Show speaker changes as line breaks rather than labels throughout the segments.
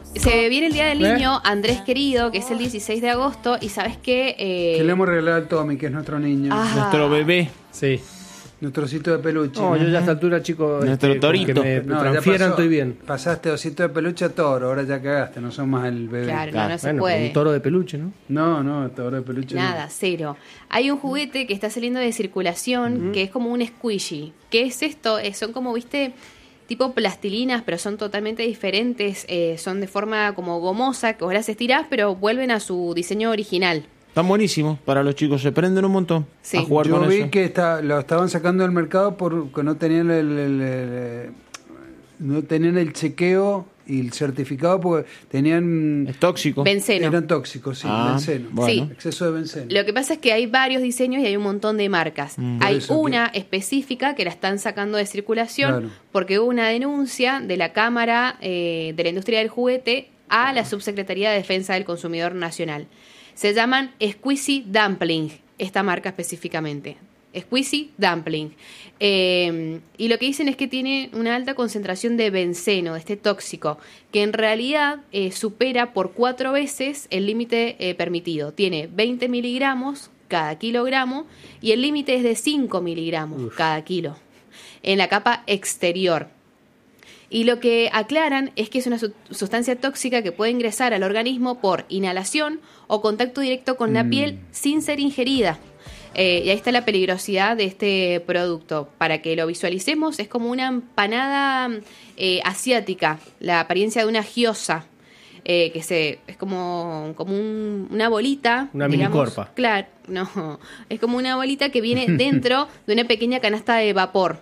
Se viene el Día del Niño, Andrés querido, que es el 16 de agosto, y ¿sabes qué?
Que le hemos regalado al Tommy, que es nuestro niño.
Nuestro bebé.
Sí.
Nuestro osito de peluche.
No, yo ya a esta altura, chico,
Nuestro torito.
que me
No,
transfieran, estoy bien.
Pasaste osito de peluche a toro, ahora ya cagaste, no son más el bebé.
Claro, no se
Bueno,
puede.
un toro de peluche, ¿no?
No, toro de peluche.
Nada, cero. Hay un juguete que está saliendo de circulación que es como un squishy. ¿Qué es esto? Son como, viste, tipo plastilinas, pero son totalmente diferentes. Son de forma como gomosa, que vos las estirás, pero vuelven a su diseño original.
Están buenísimos para los chicos, se prenden un montón
Sí.
a jugar
Yo
con
vi
eso.
que lo estaban sacando del mercado porque no tenían no tenían el chequeo y el certificado porque tenían...
Es tóxico.
Benceno.
Eran tóxicos, sí,
Ah,
benceno.
bueno.
Sí.
Exceso de benceno.
Lo que pasa es que hay varios diseños y hay un montón de marcas. Hay
Por eso
una específica que la están sacando de circulación
Claro.
porque hubo una denuncia de la Cámara de la Industria del Juguete a la Subsecretaría de Defensa del Consumidor Nacional. Se llaman Squeezy Dumpling, esta marca específicamente. Squeezy Dumpling. Y lo que dicen es que tiene una alta concentración de benceno, de este tóxico, que en realidad supera por 4 veces el límite permitido. Tiene 20 miligramos cada kilogramo y el límite es de 5 miligramos cada kilo en la capa exterior. Y lo que aclaran es que es una sustancia tóxica que puede ingresar al organismo por inhalación o contacto directo con la piel sin ser ingerida. Y ahí está la peligrosidad de este producto. Para que lo visualicemos, es como una empanada asiática, la apariencia de una gyoza. Es como una bolita.
Una
digamos,
minicorpa.
Claro, no. Es como una bolita que viene dentro de una pequeña canasta de vapor.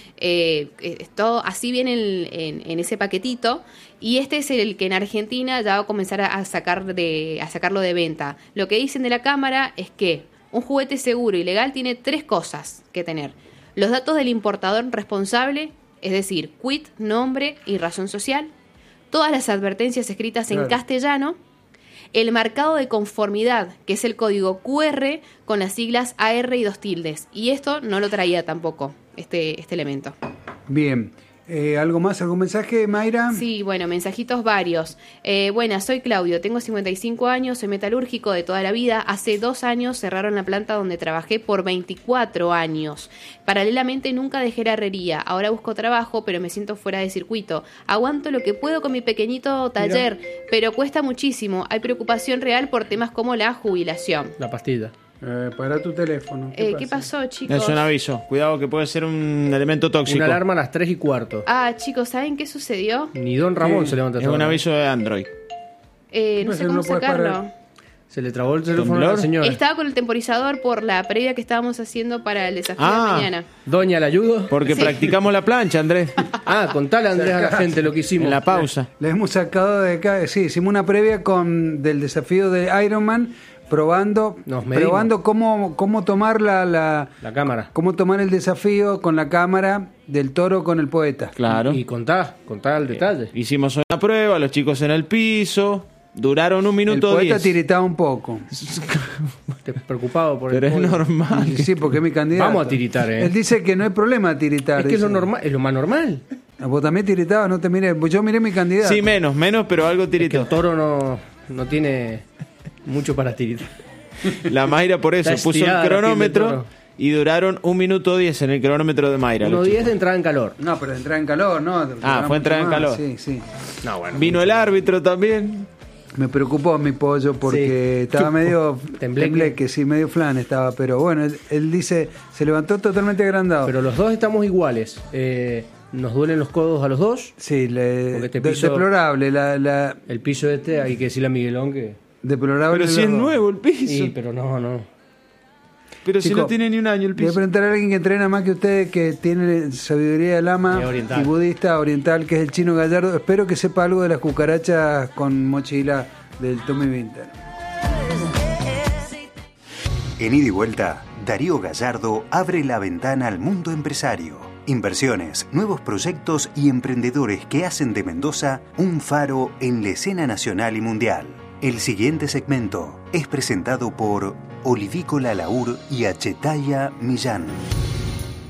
Todo así viene en ese paquetito, y este es el que en Argentina ya va a comenzar a sacarlo de venta. Lo que dicen de la Cámara es que un juguete seguro y legal tiene 3 cosas que tener: los datos del importador responsable, es decir, quit, nombre y razón social, todas las advertencias escritas en
Claro.
castellano, el marcado de conformidad, que es el código QR con las siglas AR y 2 tildes. Y esto no lo traía tampoco, este elemento.
Bien. ¿Algo más? ¿Algún mensaje, Mayra?
Sí, bueno, mensajitos varios. Buenas, soy Claudio, tengo 55 años, soy metalúrgico de toda la vida. Hace 2 años cerraron la planta donde trabajé por 24 años. Paralelamente nunca dejé la herrería. Ahora busco trabajo, pero me siento fuera de circuito. Aguanto lo que puedo con mi pequeñito taller, pero cuesta muchísimo. Hay preocupación real por temas como la jubilación.
La pastilla.
Para tu teléfono.
¿Qué pasó, chicos?
Es un aviso. Cuidado que puede ser un elemento tóxico.
Una alarma a las 3:15.
Chicos, ¿saben qué sucedió?
Ni Don Ramón
Sí.
se levanta
Es
todo.
un aviso de Android.
No sé cómo
no puedes
sacarlo.
parar.
Se le trabó el teléfono a la
¿Temblor?
señora.
Estaba con el temporizador por la previa que estábamos haciendo para el desafío de mañana.
Doña, ¿le ayudo?
Porque
Sí.
practicamos la plancha, Andrés.
Contale, Andrés, a la gente lo que hicimos.
En la pausa.
Le hemos sacado de acá, sí, hicimos una previa del desafío de Ironman, probando
Nos medimos.
cómo tomar
La cámara.
cómo tomar el desafío con la cámara del toro con el poeta.
Claro.
Y contá el detalle.
Hicimos una prueba, los chicos en el piso. Duraron 1
El
minuto
poeta
10.
tiritaba un poco.
Te preocupado por
Pero
el
es
pollo.
normal.
Sí, porque es mi candidato.
Vamos a tiritar,
Él dice que no hay problema tiritar.
Es que es lo
dice.
normal, es lo más normal.
Vos también tiritabas, no te miré. Yo miré mi candidato.
Sí, menos, pero algo
Que
tirito.
el toro no tiene mucho para tiritar.
La Mayra por eso
Está
puso el
estirada la piel del
cronómetro
toro.
y duraron 1 minuto 10 en el cronómetro de Mayra. los
1:10
chicos.
de entrada en calor.
No, pero entrar en calor, ¿no?
Fue entrar en
Mucho más,
calor.
Sí, sí.
No, bueno.
Vino el árbitro también.
Me preocupó mi pollo porque
Sí.
estaba medio
Tembleque.
sí, medio flan estaba, pero bueno, él dice, se levantó totalmente agrandado.
Pero los dos estamos iguales. Nos duelen los codos a los dos.
Sí,
Porque este piso-
deplorable, la
El piso hay que decirle a Miguelón que...
deplorable.
Pero si es nuevo el piso.
Sí, pero no.
Pero si
Chico,
no tiene ni un año el
Voy a
piso.
preguntar a alguien que entrena más que usted, que tiene sabiduría de lama
Oriental.
y budista oriental, que es el Chino Gallardo. Espero que sepa algo de las cucarachas con mochila del Tommy Winter.
En Ida y Vuelta, Darío Gallardo abre la ventana al mundo empresario. Inversiones, nuevos proyectos y emprendedores que hacen de Mendoza un faro en la escena nacional y mundial. El siguiente segmento es presentado por Olivícola Laur y Achetaya Millán.